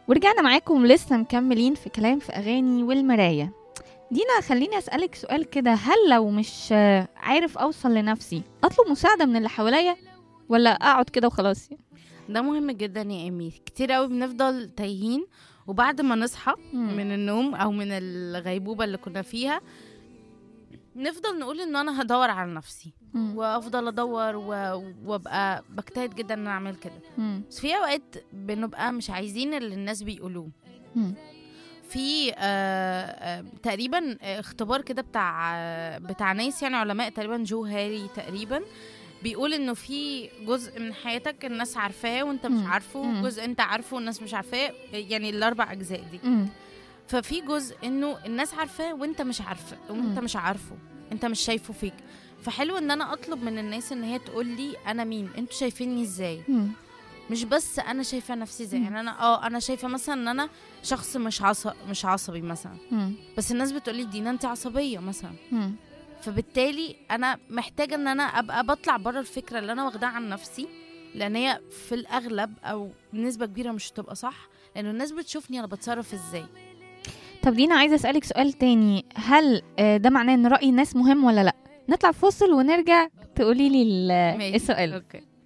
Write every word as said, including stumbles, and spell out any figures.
ورجعنا معاكم لسه مكملين في كلام في أغاني والمراية. دينا، خليني أسألك سؤال كده، هل لو مش عارف أوصل لنفسي أطلب مساعدة من اللي حواليا ولا أقعد كده وخلاص؟ ده مهم جدا يا إيمي. كتير قوي بنفضل تايهين، وبعد ما نصحى مم. من النوم أو من الغيبوبة اللي كنا فيها نفضل نقول إن أنا هدور على نفسي، مم. وأفضل أدور و... وأبقى بجتهد جدا إن أنا أعمل كده. مم. بس في أوقات بنبقى مش عايزين اللي الناس بيقولوه. مم. في آه آه تقريبا اختبار كده بتاع آه بتاع ناس يعني علماء، تقريبا جو هاري تقريبا، بيقول انه في جزء من حياتك الناس عارفاه وانت مش مم. عارفه، مم. جزء انت عارفه والناس مش عارفاه، يعني الاربع اجزاء دي. مم. ففي جزء انه الناس عارفاه وانت مش عارفه وانت مم. مش عارفه، انت مش شايفه فيك. فحلو ان انا اطلب من الناس ان هي تقول لي انا مين، انتوا شايفيني ازاي، مم. مش بس انا شايفه نفسي ازاي. مم. يعني انا اه انا شايفه مثلا ان انا شخص مش عصب مش عصبي مثلا، مم. بس الناس بتقولي دينا انت عصبيه مثلا. مم. فبالتالي انا محتاجه ان انا ابقى بطلع بره الفكره اللي انا واخداها عن نفسي، لان هي في الاغلب او بنسبه كبيره مش هتبقى صح، لانه الناس بتشوفني انا بتصرف ازاي. طب دينا، عايزة أسألك سؤال تاني، هل آه، ده معناه إن رأي الناس مهم ولا لأ؟ نطلع فاصل ونرجع تقولي لي ماشي. السؤال. اوكي.